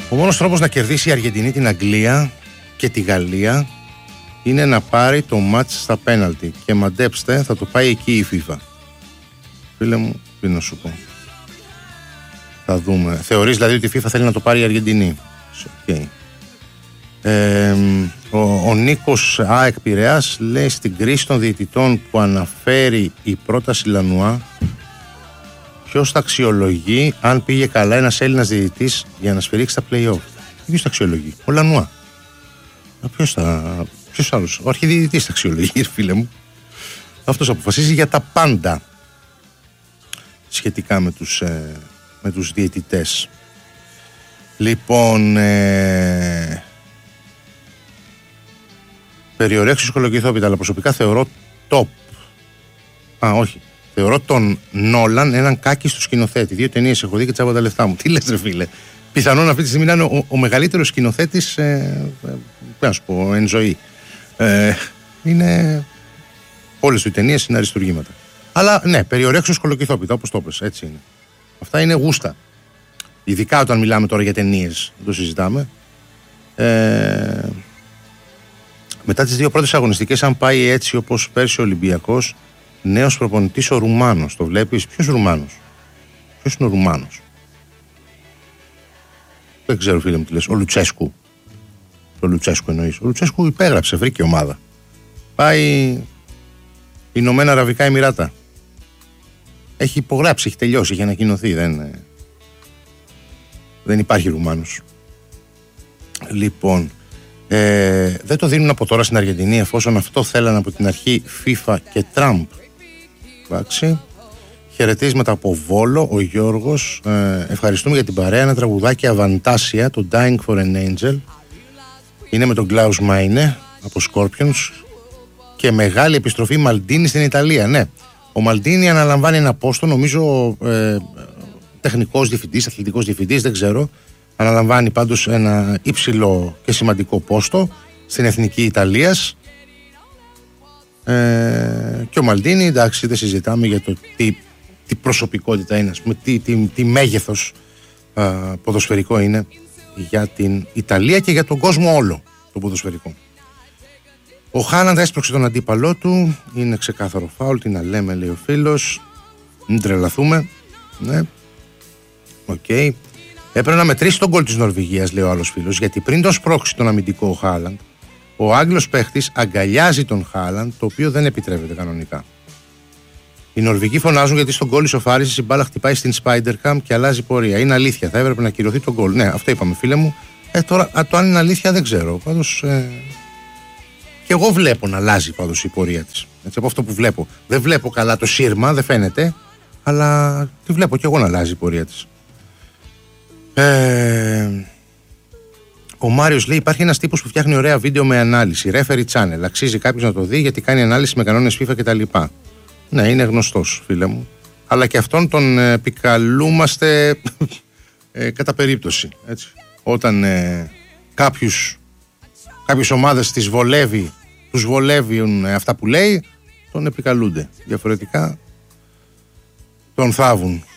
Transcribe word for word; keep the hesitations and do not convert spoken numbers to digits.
Ο μόνος τρόπος να κερδίσει η Αργεντινή την Αγγλία και τη Γαλλία είναι να πάρει το μάτς στα πέναλτι. Και μαντέψτε, θα το πάει εκεί η FIFA. Φίλε μου, τι να σου πω. Θα δούμε. Θεωρείς δηλαδή ότι η FIFA θέλει να το πάρει η Αργεντινή? Okay. Ε, ο, ο Νίκος ΑΕΚ Πειραιάς λέει στην κρίση των διαιτητών που αναφέρει η πρόταση Λανουά, ποιος θα αξιολογεί αν πήγε καλά ένας Έλληνας διαιτητής για να σφυρίξει τα play-off? Ποιος θα αξιολογεί? Ο Λανουά. Ποιος θα... Ποιος άλλος? Ο αρχιδιαιτητής θα αξιολογεί, φίλε μου. Αυτός αποφασίζει για τα πάντα σχετικά με τους, ε, με τους διαιτητές. Λοιπόν, ε, περιορέξεις οικολογηθόπιτα, αλλά προσωπικά θεωρώ top. Α, όχι. Θεωρώ τον Νόλαν έναν κάκι στο σκηνοθέτη. Δύο ταινίες έχω δει και τσάβα τα λεφτά μου. Τι λες ρε φίλε? Πιθανόν αυτή τη στιγμή να είναι ο, ο μεγαλύτερος σκηνοθέτης, ε, ε, να σου πω, εν ζωή. Ε, είναι... Όλες οι ταινίες είναι αριστουργήματα. Αλλά ναι, περιορέξεις οικολογηθόπιτα, όπως το πες, έτσι είναι. Αυτά είναι γούστα. Ειδικά όταν μιλάμε τώρα για ταινίες, δεν το συζητάμε. Ε, μετά τις δύο πρώτες αγωνιστικές, αν πάει έτσι όπως πέρσι ο Ολυμπιακός, νέος προπονητής ο Ρουμάνος, το βλέπεις? Ποιος Ρουμάνος? Ποιος είναι ο Ρουμάνος? Δεν ξέρω φίλε μου τι λες. Ο Λουτσέσκου. Το Λουτσέσκου εννοείς? Ο Λουτσέσκου υπέγραψε, βρήκε ομάδα. Πάει Ηνωμένα Αραβικά Εμιράτα. Έχει υπογράψει, έχει τελειώσει, έχει ανακοινωθεί. Δεν, δεν υπάρχει Ρουμάνος. Λοιπόν, ε, δεν το δίνουν από τώρα στην Αργεντινή, εφόσον αυτό θέλανε από την αρχή FIFA και Τραμπ. Εντάξει. Χαιρετίσματα από Βόλο, ο Γιώργος. Ε, ευχαριστούμε για την παρέα. Ένα τραγουδάκι Αβαντάσια, το Dying for an Angel. Είναι με τον Klaus Meine από Scorpions. Και μεγάλη επιστροφή Μαλντίνη στην Ιταλία. Ναι, ο Μαλντίνη αναλαμβάνει ένα πόστο, νομίζω ε, τεχνικός διευθυντής, αθλητικός διευθυντής, δεν ξέρω. Αναλαμβάνει πάντως ένα υψηλό και σημαντικό πόστο στην Εθνική Ιταλίας. Ε, και ο Μαλντίνη, εντάξει, δεν συζητάμε για το τι, τι προσωπικότητα είναι, ας πούμε, τι, τι, τι μέγεθος α, ποδοσφαιρικό είναι για την Ιταλία και για τον κόσμο όλο το ποδοσφαιρικό. Ο Χάλαντ έσπρωξε τον αντίπαλό του. Είναι ξεκάθαρο φάουλ. Τι να λέμε, λέει ο φίλος. Μην τρελαθούμε. Ναι. Οκ. Okay. Έπρεπε να μετρήσει τον γκολ της Νορβηγίας, λέει ο άλλος φίλος, γιατί πριν τον σπρώξει τον αμυντικό ο Χάλαντ, ο Άγγλος παίχτης αγκαλιάζει τον Χάλαντ, το οποίο δεν επιτρέπεται κανονικά. Οι Νορβηγοί φωνάζουν γιατί στον γκολ ισοφάρισης η μπάλα χτυπάει στην Spider-Cam και αλλάζει πορεία. Είναι αλήθεια. Θα έπρεπε να ακυρωθεί τον γκολ. Ναι, αυτό είπαμε, φίλε μου. Ε, τώρα, το αν είναι αλήθεια δεν ξέρω. Πάντως. Ε... Και εγώ βλέπω να αλλάζει πάντως η πορεία της. Έτσι, από αυτό που βλέπω. Δεν βλέπω καλά το σύρμα, δεν φαίνεται, αλλά τη βλέπω και εγώ να αλλάζει η πορεία της. Ε... Ο Μάριος λέει: υπάρχει ένας τύπος που φτιάχνει ωραία βίντεο με ανάλυση. Referee channel. Αξίζει κάποιος να το δει γιατί κάνει ανάλυση με κανόνες FIFA κτλ. Ναι, είναι γνωστός, φίλε μου. Αλλά και αυτόν τον ε, επικαλούμαστε ε, κατά περίπτωση. Έτσι. Όταν ε, κάποιους. Κάποιες ομάδες τις βολεύει, τους βολεύουν αυτά που λέει, τον επικαλούνται. Διαφορετικά τον θάβουν